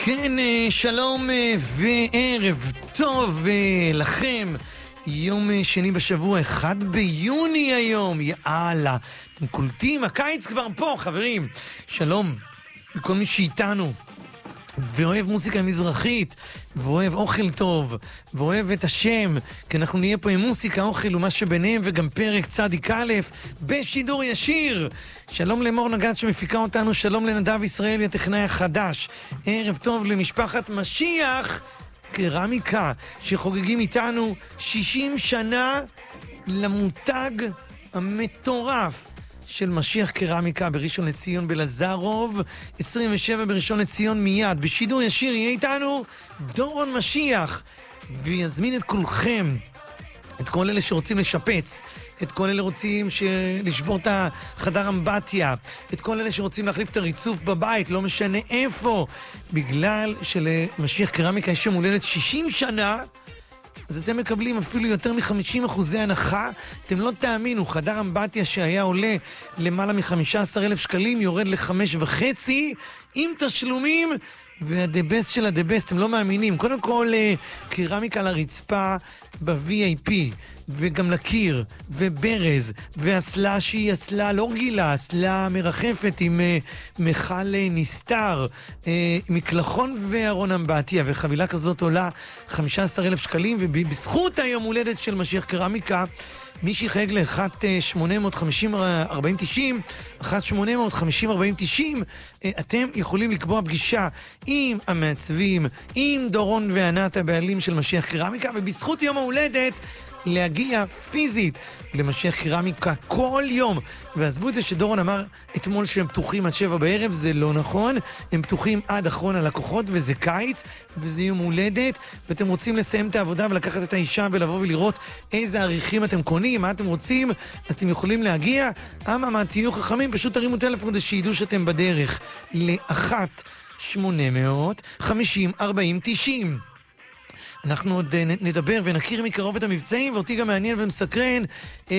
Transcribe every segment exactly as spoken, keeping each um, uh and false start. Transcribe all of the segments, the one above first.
כן, שלום וערב טוב לכם. יום שני בשבוע, אחד ביוני היום, יאללה. אתם קולטים, הקיץ כבר פה, חברים. שלום לכל מי שאיתנו ואוהב מוזיקה מזרחית, ואוהב אוכל טוב, ואוהב את השם, כי אנחנו נהיה פה עם מוסיקה, אוכל ומה שביניהם, וגם פרק צדיק א' בשידור ישיר. שלום למור נגד שמפיקה אותנו, שלום לנדב ישראלי הטכנאי החדש. ערב טוב למשפחת משיח קרמיקה, שחוגגים איתנו שישים שנה למותג המטורף של משיח קרמיקה בראשון לציון בלזרוב, עשרים ושבע בראשון לציון מיד. בשידור ישיר יהיה איתנו דורון משיח, ויזמין את כולכם, את כל אלה שרוצים לשפץ, את כל אלה רוצים לשבור את החדר אמבטיה, את כל אלה שרוצים להחליף את הריצוף בבית, לא משנה איפה, בגלל שלמשיח קרמיקה יש יום הולדת שישים שנה, אז אתם מקבלים אפילו יותר מ-חמישים אחוזי הנחה. אתם לא תאמינו, חדר אמבטיה שהיה עולה למעלה מ-חמישה עשר אלף שקלים יורד לחמש וחצי עם תשלומים, והדבסט של הדבסט, אתם לא מאמינים. קודם כל, קרמיקה לרצפה ב-וי איי פי, וגם לקיר, וברז, והסלה שהיא הסלה לא רגילה, הסלה מרחפת עם uh, מחל נסתר, uh, מקלחון וארון אמבטיה, וחבילה כזאת עולה חמישה עשר אלף שקלים, ובזכות היום הולדת של משיח קרמיקה, מי שיחייג ל-אחת שמונה חמש אפס ארבעים תשעים, אחת שמונה חמש אפס ארבעים תשעים, אתם יכולים לקבוע פגישה עם המעצבים, עם דורון וענת הבעלים של משיח קרמיקה, ובזכות יום ההולדת להגיע פיזית למשיח קרמיקה כל יום. ועזבו את זה שדורון אמר אתמול שהם פתוחים עד שבע בערב, זה לא נכון. הם פתוחים עד אחרון הלקוחות, וזה קיץ, וזה יום הולדת, ואתם רוצים לסיים את העבודה ולקחת את האישה ולבוא ולראות איזה עריכים אתם קונים, מה אתם רוצים, אז אתם יכולים להגיע. אמא, תהיו חכמים, פשוט תרימו טלפון כדי שידעו שאתם בדרך ל-אחת שמונה חמשים ארבעים תשעים. אנחנו עוד נדבר ונכיר מקרוב את המבצעים, ואותי גם מעניין ומסקרן אה,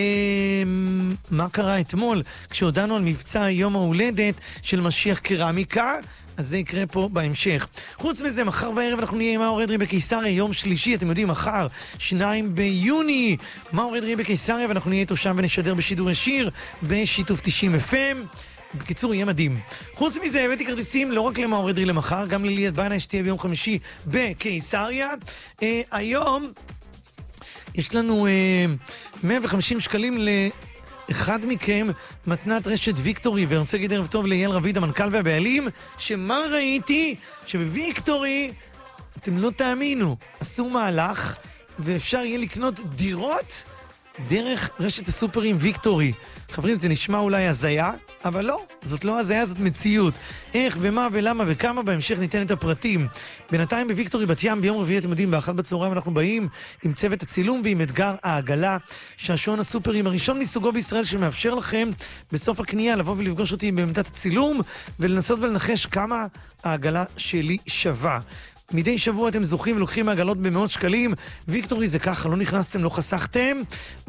מה קרה אתמול כשהודענו על מבצע יום ההולדת של משיח קרמיקה. אז זה יקרה פה בהמשך. חוץ מזה, מחר בערב אנחנו נהיה עם מאור אדרי בקיסריה, יום שלישי, אתם יודעים, מחר, שניים ביוני, מאור אדרי בקיסריה, ואנחנו נהיה איתו שם ונשדר בשידור ישיר, בשיתוף תשעים אף אם. בקיצור, יהיה מדהים. חוץ מזה, הבאתי כרטיסים לא רק למאור אדרי למחר, גם לליאת בנה שתהיה ביום חמישי בקיסריה. אה, היום יש לנו אה, מאה וחמישים שקלים לאחד מכם, מתנת רשת ויקטורי, ואני רוצה להגיד ערב טוב לאייל רביד, המנכ"ל והבעלים, שמה ראיתי? שבוויקטורי, אתם לא תאמינו, עשו מהלך, ואפשר יהיה לקנות דירות דרך רשת הסופרים ויקטורי. חברים, זה נשמע אולי הזיה, אבל לא, זאת לא הזיה, זאת מציאות. איך ומה ולמה וכמה, בהמשך ניתן את הפרטים. בינתיים בוויקטורי בת ים, ביום רביעי, אתם יודעים, באחת בצהריים אנחנו באים עם צוות הצילום ועם אתגר העגלה, שהשעון הסופרים הראשון מסוגו בישראל, שמאפשר לכם בסוף הקנייה לבוא ולפגוש אותי בעמדת הצילום, ולנסות ולנחש כמה העגלה שלי שווה. מדי שבוע אתם זוכים ולוקחים מעגלות במאות שקלים. ויקטורי זה ככה, לא נכנסתם, לא חסכתם,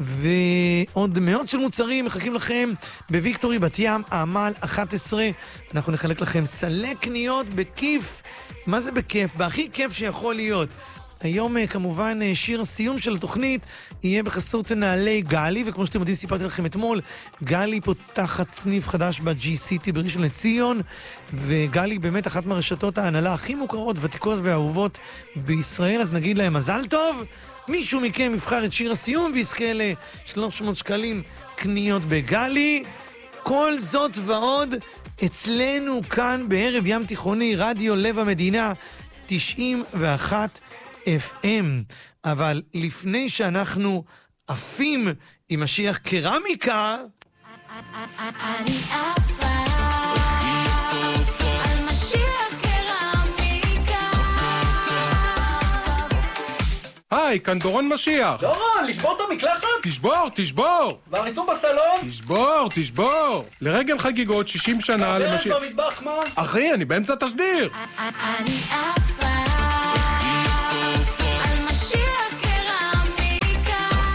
ועוד מאות של מוצרים מחכים לכם בוויקטורי בת ים, העמל אחת עשרה. אנחנו נחלק לכם סלי קניות בכיף. מה זה בכיף? בהכי כיף שיכול להיות. היום כמובן שיר הסיום של התוכנית יהיה בחסות נעלי גלי, וכמו שאתם יודעים, סיפרתי לכם אתמול, גלי פותחת סניף חדש ב-ג'י סיטי בראשון לציון, וגלי באמת אחת מהרשתות ההנהלה הכי מוכרות, ותיקות ואהובות בישראל, אז נגיד להם מזל טוב. מישהו מכם יבחר את שיר הסיום ויזכה ל-שלוש מאות שקלים קניות בגלי. כל זאת ועוד אצלנו כאן בערב ים תיכוני, רדיו לב המדינה תשעים ואחת אף אם. אבל לפני שאנחנו עפים עם משיח קרמיקה, אני עפה על משיח קרמיקה. היי, כאן דורון משיח. דורון, לשבור את המקלחת? תשבור, תשבור. והריצוף בסלון? תשבור, תשבור. לרגל חגיגות שישים שנה למשיח. הברז במטבח, מה? אחי, אני באמצע תשדיר. אני עפה על משיח קרמיקה.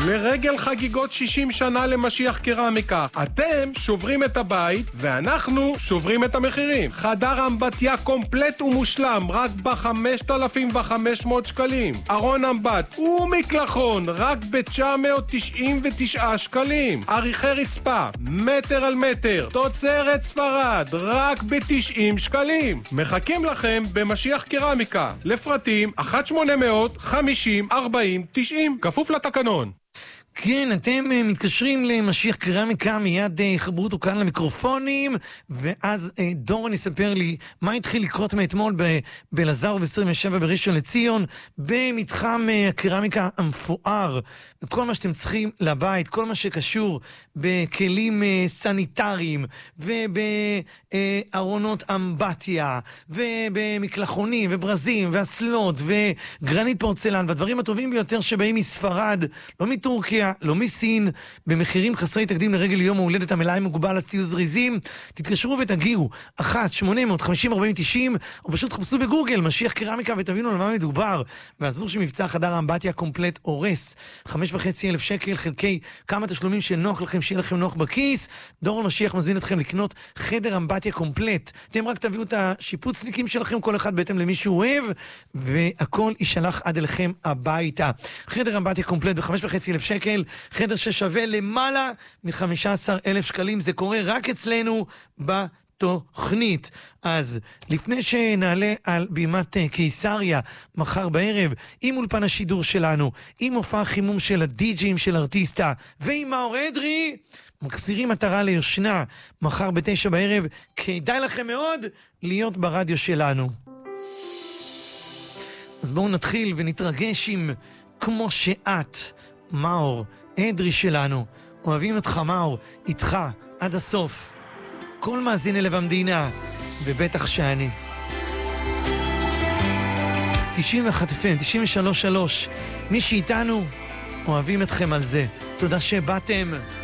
לרגל חגיגות שישים שנה למשיח קרמיקה. אתם שוברים את הבית, ואנחנו שוברים את המחירים. חדר אמבטיה קומפלט ומושלם, רק ב-חמשת אלפים וחמש מאות שקלים. ארון אמבט ומקלחון, רק ב-תשע מאות תשעים ותשעה שקלים. עריכי רצפה, מטר על מטר, תוצרת ספרד, רק ב-תשעים שקלים. מחכים לכם במשיח קרמיקה. לפרטים אחת שמונה אפס אפס חמישים ארבעים תשעים, כפוף לתקנון. כן, אתם uh, מתקשרים למשיח קרמיקה, מיד uh, חברו אותו כאן למיקרופונים, ואז uh, דורון יספר לי מה התחיל לקרות מאתמול ב- בלזר ב-עשרים ושבע בראשון לציון, במתחם uh, הקרמיקה המפואר, כל מה שאתם צריכים לבית, כל מה שקשור בכלים uh, סניטריים, ובארונות אמבטיה, ובמקלחונים, וברזים, ואסלות, וגרנית פורצלן, והדברים הטובים ביותר שבאים מספרד, לא מטורקיה, לא מסין, במחירים חסרי תקדים לרגל יום ההולדת המלאי מוגבל לציוז זריזים. תתקשרו ותגיעו אחת שמונה אפס אפס חמישים ארבעים תשעים, או פשוט חפשו בגוגל משיח קרמיקה ותבינו על מה מדובר. ועזבו שמבצע חדר האמבטיה קומפלט אורס חמש וחצי אלף שקל חלקי כמה תשלומים שנוח לכם, שיהיה לכם נוח בכיס. דורון משיח מזמין אתכם לקנות חדר אמבטיה קומפלט. אתם רק תביאו את השיפוצניקים שלכם, כל אחד בהתאם למי שהוא אוהב, והכל יישלח עד אליכם הביתה. חדר אמבטיה קומפלט ב-חמש וחצי אלף שקל, חדר ששווה למעלה מ-חמישה עשר אלף שקלים. זה קורה רק אצלנו בתוכנית. אז לפני שנעלה על בימת קיסריה מחר בערב, עם אולפן השידור שלנו, עם מופע חימום של הדי-ג'ים של ארטיסטה, ועם מאור אדרי, מחזירים מטרה ליושנה מחר בתשע בערב. כדאי לכם מאוד להיות ברדיו שלנו. אז בואו נתחיל ונתרגש עם כמו שאת, מאור אדרי שלנו. אוהבים אותך מאור, איתך עד הסוף. כל מאזיני לב המדינה, ובטח שאני. תשעים ואחת אף אם, תשעים ושלוש שלוש. מי שאיתנו, אוהבים אתכם על זה. תודה שבאתם.